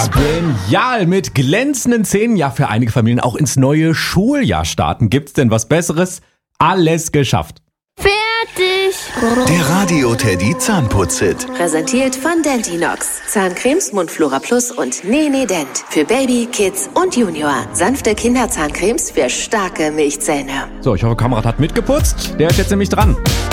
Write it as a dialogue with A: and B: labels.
A: Genial, mit glänzenden Zähnen, ja für einige Familien auch ins neue Schuljahr starten. Gibt's denn was Besseres? Alles geschafft.
B: Fertig!
C: Der Radio-Teddy Zahnputz-Hit.
D: Präsentiert von Dentinox. Zahncremes, Mundflora Plus und Nene Dent. Für Baby, Kids und Junior. Sanfte Kinderzahncremes für starke Milchzähne.
A: So, ich hoffe, Kamerad hat mitgeputzt. Der ist jetzt nämlich dran.